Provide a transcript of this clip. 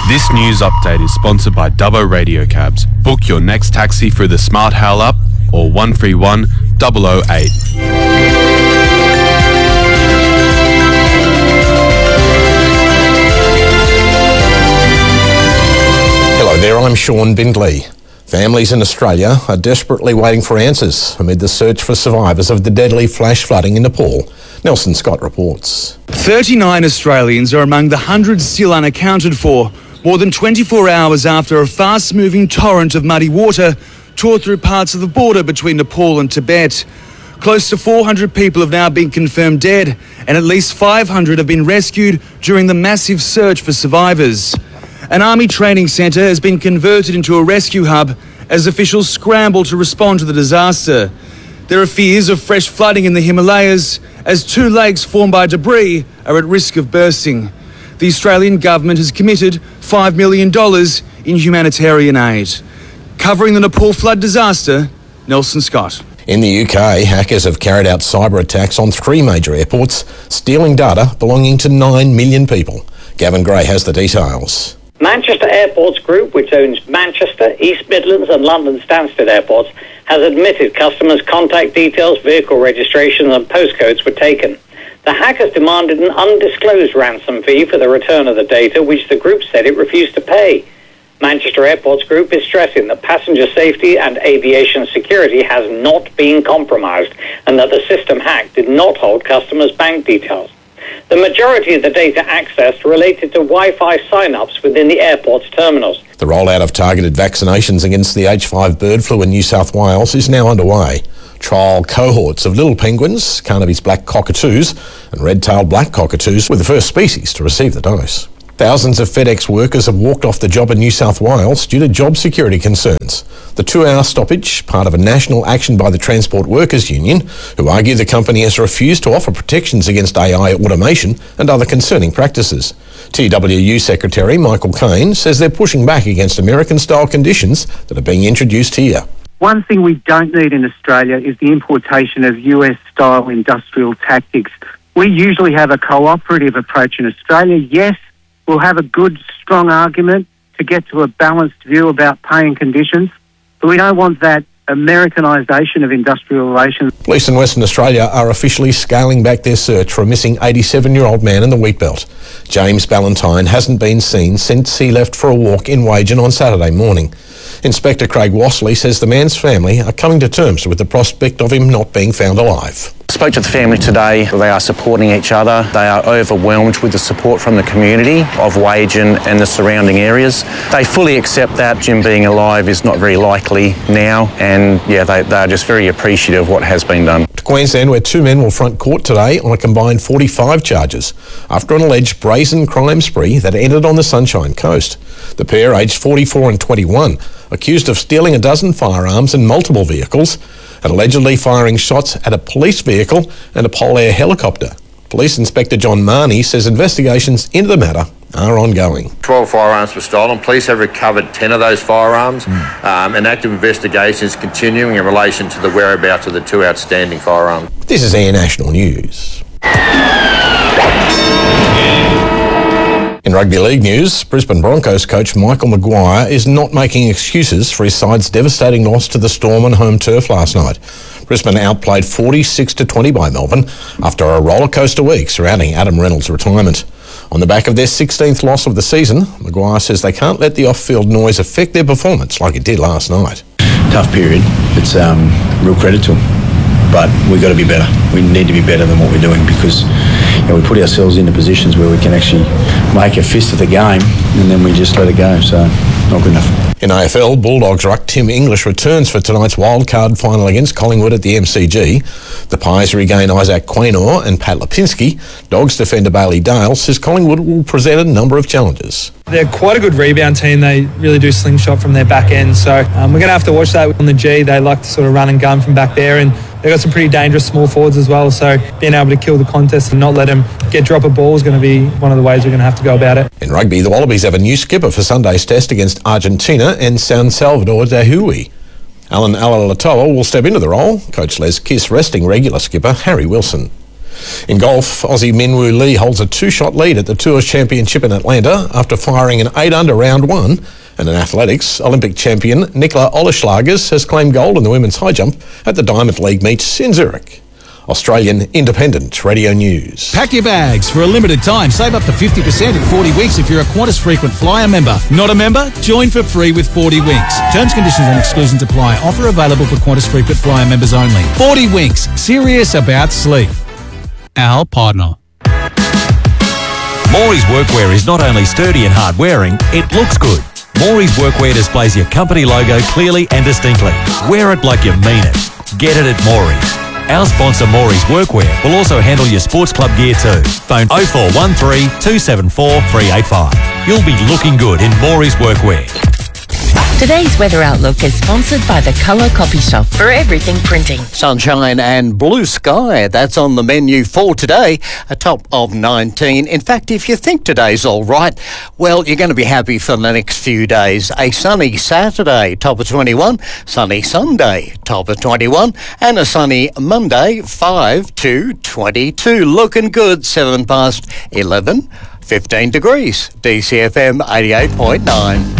This news update is sponsored by Dubbo Radio Cabs. Book your next taxi through the Smart Hail app or 131 008. Hello there, I'm Sean Bindley. Families in Australia are desperately waiting for answers amid the search for survivors of the deadly flash flooding in Nepal. Nelson Scott reports. 39 Australians are among the hundreds still unaccounted for, more than 24 hours after a fast-moving torrent of muddy water tore through parts of the border between Nepal and Tibet. Close to 400 people have now been confirmed dead, and at least 500 have been rescued during the massive search for survivors. An army training centre has been converted into a rescue hub as officials scramble to respond to the disaster. There are fears of fresh flooding in the Himalayas as two lakes formed by debris are at risk of bursting. The Australian government has committed $5 million in humanitarian aid. Covering the Nepal flood disaster, Nelson Scott. In the UK, hackers have carried out cyber attacks on 3 major airports, stealing data belonging to 9 million people. Gavin Gray has the details. Manchester Airports Group, which owns Manchester, East Midlands and London Stansted airports, has admitted customers' contact details, vehicle registrations and postcodes were taken. The hackers demanded an undisclosed ransom fee for the return of the data, which the group said it refused to pay. Manchester Airports Group is stressing that passenger safety and aviation security has not been compromised and that the system hacked did not hold customers' bank details. The majority of the data accessed related to Wi-Fi sign-ups within the airport's terminals. The rollout of targeted vaccinations against the H5 bird flu in New South Wales is now underway. Trial cohorts of little penguins, Carnaby's black cockatoos and red-tailed black cockatoos were the first species to receive the dose. Thousands of FedEx workers have walked off the job in New South Wales due to job security concerns. The 2-hour stoppage, part of a national action by the Transport Workers Union, who argue the company has refused to offer protections against AI automation and other concerning practices. TWU Secretary Michael Cain says they're pushing back against American-style conditions that are being introduced here. One thing we don't need in Australia is the importation of US-style industrial tactics. We usually have a cooperative approach in Australia. Yes, we'll have a good, strong argument to get to a balanced view about pay and conditions, but we don't want that Americanisation of industrial relations. Police in Western Australia are officially scaling back their search for a missing 87-year-old man in the Wheatbelt. James Ballantyne hasn't been seen since he left for a walk in Wagen on Saturday morning. Inspector Craig Wassley says the man's family are coming to terms with the prospect of him not being found alive. I spoke to the family today. They are supporting each other. They are overwhelmed with the support from the community of Wagen and the surrounding areas. They fully accept that Jim being alive is not very likely now, and they are just very appreciative of what has been done. To Queensland, where 2 men will front court today on a combined 45 charges after an alleged brazen crime spree that ended on the Sunshine Coast. The pair, aged 44 and 21, accused of stealing a dozen firearms and multiple vehicles and allegedly firing shots at a police vehicle and a Polair helicopter. Police Inspector John Marnie says investigations into the matter are ongoing. 12 firearms were stolen. Police have recovered 10 of those firearms, and active investigations continuing in relation to the whereabouts of the 2 outstanding firearms. This is Air National News. In rugby league news, Brisbane Broncos coach Michael Maguire is not making excuses for his side's devastating loss to the Storm on home turf last night. Brisbane outplayed 46-20 by Melbourne after a rollercoaster week surrounding Adam Reynolds' retirement. On the back of their 16th loss of the season, Maguire says they can't let the off-field noise affect their performance like it did last night. Tough period. It's real credit to them. But we've got to be better. We need to be better than what we're doing because we put ourselves into positions where we can actually make a fist of the game and then we just let it go. So, not good enough. In AFL, Bulldogs ruck Tim English returns for tonight's wildcard final against Collingwood at the MCG. The Pies regain Isaac Quaynor and Pat Lipinski. Dogs defender Bailey Dale says Collingwood will present a number of challenges. They're quite a good rebound team. They really do slingshot from their back end. So we're going to have to watch that on the G. They like to sort of run and gun from back there, and they've got some pretty dangerous small forwards as well. So being able to kill the contest and not let them get drop a ball is going to be one of the ways we're going to have to go about it. In rugby, the Wallabies have a new skipper for Sunday's test against Argentina and San Salvador de Hui. Alan Alalatoa will step into the role. Coach Les Kiss resting regular skipper Harry Wilson. In golf, Aussie Minwoo Lee holds a 2-shot lead at the Tours Championship in Atlanta after firing an 8-under round 1. And in athletics, Olympic champion Nicola Oleslagers has claimed gold in the women's high jump at the Diamond League meets in Zurich. Australian Independent Radio News. Pack your bags. For a limited time, save up to 50% in 40 Winks if you're a Qantas Frequent Flyer member. Not a member? Join for free with 40 Winks. Terms, conditions and exclusions apply. Offer available for Qantas Frequent Flyer members only. 40 Winks. Serious about sleep. Our partner. Morey's Workwear is not only sturdy and hard wearing, it looks good. Morey's Workwear displays your company logo clearly and distinctly. Wear it like you mean it. Get it at Morey's. Our sponsor Morey's Workwear will also handle your sports club gear too. Phone 0413 274 385. You'll be looking good in Morey's Workwear. Today's weather outlook is sponsored by the Colour Copy Shop for everything printing. Sunshine and blue sky, that's on the menu for today, a top of 19. In fact, if you think today's all right, well, you're going to be happy for the next few days. A sunny Saturday, top of 21, sunny Sunday, top of 21, and a sunny Monday, 5 to 22. Looking good, 7 past 11, 15 degrees. DCFM 88.9.